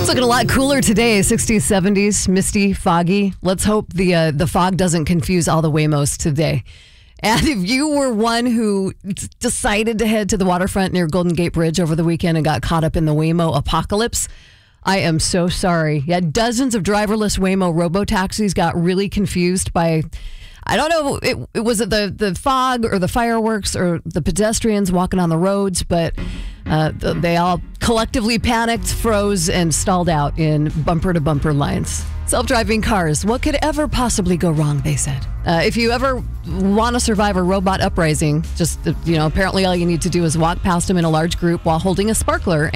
It's looking a lot cooler today. 60s, 70s, misty, foggy. Let's hope the fog doesn't confuse all the Waymos today. And if you were one who decided to head to the waterfront near Golden Gate Bridge over the weekend and got caught up in the Waymo apocalypse, I am so sorry. Yeah, dozens of driverless Waymo robo-taxis got really confused by, I don't know, it was the fog or the fireworks or the pedestrians walking on the roads, but they all collectively panicked, froze, and stalled out in bumper-to-bumper lines. Self-driving cars, what could ever possibly go wrong, they said. If you ever want to survive a robot uprising, just, apparently all you need to do is walk past them in a large group while holding a sparkler